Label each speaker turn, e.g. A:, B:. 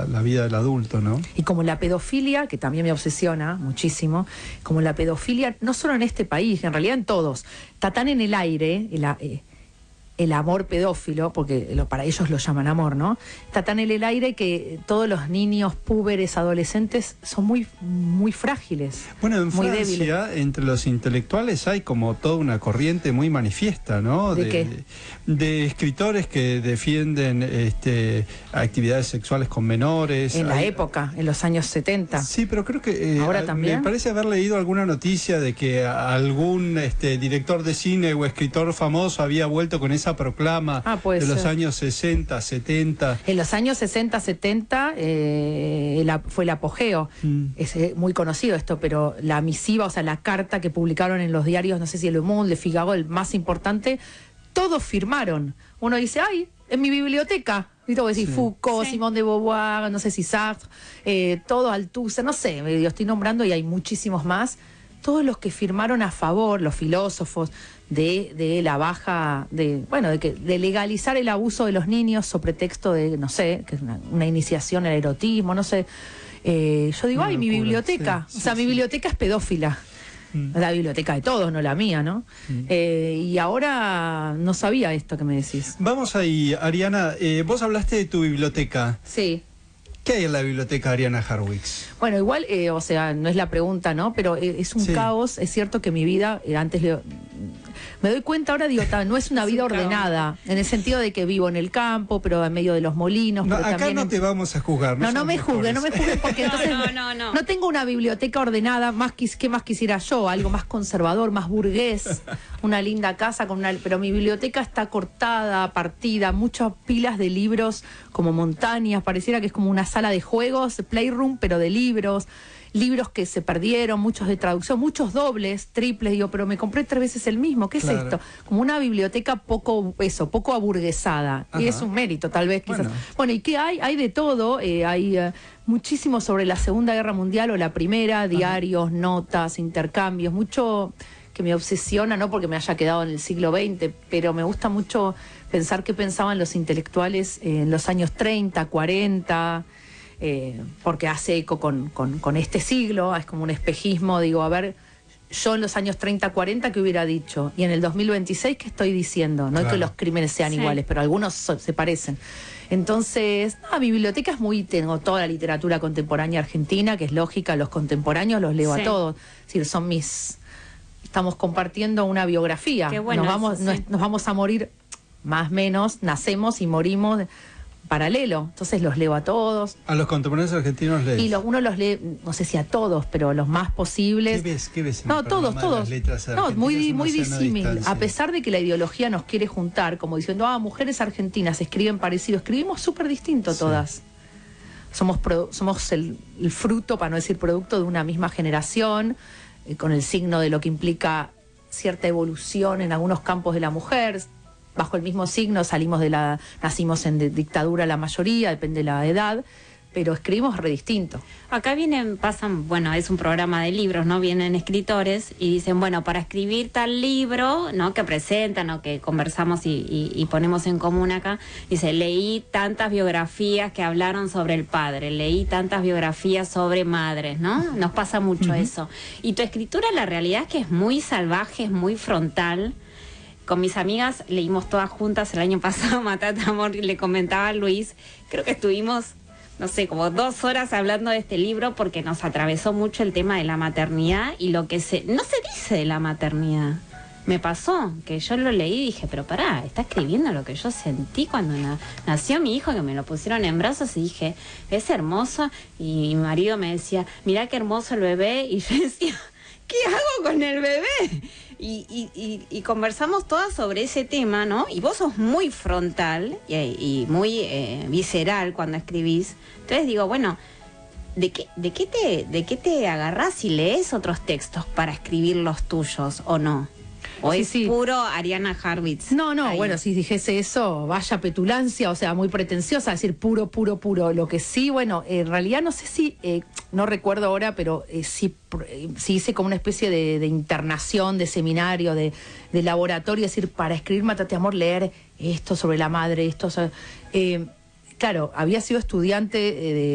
A: la vida del adulto, ¿no?
B: Y como la pedofilia, que también me obsesiona muchísimo, como la pedofilia, no solo en este país, en realidad en todos, está tan en el aire, el amor pedófilo, porque para ellos lo llaman amor, ¿no? Está tan en el aire que todos los niños, púberes, adolescentes son muy, muy frágiles.
A: Bueno, en
B: muy
A: Francia,
B: débiles.
A: entre los intelectuales hay como toda una corriente muy manifiesta, ¿no?
B: ¿De qué?
A: De escritores que defienden actividades sexuales con menores.
B: En la época, en los años 70.
A: Sí, pero creo que
B: ahora también.
A: Me parece haber leído alguna noticia de que algún director de cine o escritor famoso había vuelto con esa proclama de los años 60, 70.
B: En los años 60, 70 fue el apogeo. Es muy conocido esto, pero la misiva, o sea, la carta que publicaron en los diarios, no sé si Le Monde, Le Figaro, el más importante, todos firmaron. Uno dice, ay, en mi biblioteca. ¿Viste? Vos decís Foucault, Simone de Beauvoir, no sé si Sartre, todo Althusser, no sé, yo estoy nombrando y hay muchísimos más. Todos los que firmaron a favor, los filósofos, de la baja, de legalizar el abuso de los niños sobre texto de, no sé, que es una iniciación al erotismo, no sé. Yo digo, ay, mi biblioteca, mi biblioteca es pedófila. La biblioteca de todos, no la mía, ¿no? Y ahora no sabía esto que me decís.
A: Vamos ahí, Ariana, vos hablaste de tu biblioteca.
B: Sí.
A: ¿Qué hay en la biblioteca Ariana Harwicz?
B: Bueno, igual, no es la pregunta, ¿no? Pero es un caos. Es cierto que mi vida, me doy cuenta ahora, digo, no es una vida ordenada, en el sentido de que vivo en el campo, pero en medio de los molinos.
A: No,
B: pero
A: acá
B: también
A: no te vamos a juzgar.
B: No me juzguen, porque entonces no tengo una biblioteca ordenada, ¿qué más quisiera yo? Algo más conservador, más burgués, una linda casa, pero mi biblioteca está cortada, partida, muchas pilas de libros como montañas, pareciera que es como una sala de juegos, playroom, pero de libros que se perdieron, muchos de traducción, muchos dobles, triples, digo, pero me compré 3 veces el mismo, ¿qué es esto? Como una biblioteca poco aburguesada. Ajá. Y es un mérito, tal vez, quizás. Bueno, ¿y qué hay? Hay de todo, hay muchísimo sobre la Segunda Guerra Mundial o la Primera, diarios, notas, intercambios, mucho que me obsesiona, no porque me haya quedado en el siglo XX, pero me gusta mucho pensar qué pensaban los intelectuales en los años 30, 40... porque hace eco con este siglo, es como un espejismo, digo, a ver, yo en los años 30, 40, ¿qué hubiera dicho? Y en el 2026, ¿qué estoy diciendo? No es que los crímenes sean iguales, pero algunos se parecen. Entonces, mi biblioteca tengo toda la literatura contemporánea argentina, que es lógica, los contemporáneos los leo a todos, es decir, estamos compartiendo una biografía.
C: Qué bueno,
B: nos vamos a morir, más o menos, nacemos y morimos paralelo, entonces los leo a todos.
A: ¿A los contemporáneos argentinos lees?
B: Y uno los lee, no sé si a todos, pero los más posibles.
A: ¿Qué ves?
B: No, todos. No, muy disímil. A pesar de que la ideología nos quiere juntar, como diciendo, mujeres argentinas escriben parecido, escribimos súper distinto todas. Somos el fruto, para no decir producto, de una misma generación, con el signo de lo que implica cierta evolución en algunos campos de la mujer. Bajo el mismo signo nacimos en dictadura la mayoría, depende de la edad, pero escribimos re distinto.
C: Acá pasan, es un programa de libros, ¿no? Vienen escritores y dicen, para escribir tal libro, ¿no? Que presentan o que conversamos y ponemos en común acá, dice, leí tantas biografías que hablaron sobre el padre, leí tantas biografías sobre madres, ¿no? Nos pasa mucho eso. Y tu escritura, la realidad es que es muy salvaje, es muy frontal. Con mis amigas leímos todas juntas el año pasado Matate Amor y le comentaba a Luis, creo que estuvimos, no sé, como 2 horas hablando de este libro porque nos atravesó mucho el tema de la maternidad y lo que no se dice de la maternidad. Me pasó que yo lo leí y dije, pero pará, está escribiendo lo que yo sentí cuando nació mi hijo, que me lo pusieron en brazos y dije, es hermoso. Y mi marido me decía, mirá qué hermoso el bebé. Y yo decía, ¿qué hago con el bebé? Y conversamos todas sobre ese tema, ¿no? Y vos sos muy frontal y muy visceral cuando escribís. Entonces digo, ¿de qué te agarrás y lees otros textos para escribir los tuyos o no? ¿O es puro Ariana Harwicz?
B: No, si dijese eso, vaya petulancia, muy pretenciosa, decir puro. Lo que sí, en realidad no sé si, no recuerdo ahora, pero sí hice como una especie de internación, de seminario, de laboratorio, es decir, para escribir Matate Amor, leer esto sobre la madre, claro, había sido estudiante de